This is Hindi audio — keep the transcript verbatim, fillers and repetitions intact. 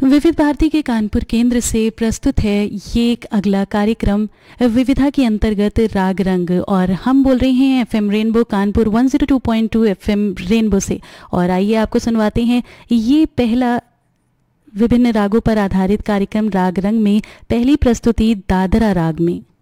विविध भारती के कानपुर केंद्र से प्रस्तुत है ये एक अगला कार्यक्रम विविधा के अंतर्गत राग रंग, और हम बोल रहे हैं एफएम रेनबो कानपुर एक सौ दो पॉइंट दो एफएम रेनबो से। और आइए आपको सुनवाते हैं ये पहला विभिन्न रागों पर आधारित कार्यक्रम राग रंग में पहली प्रस्तुति दादरा राग में।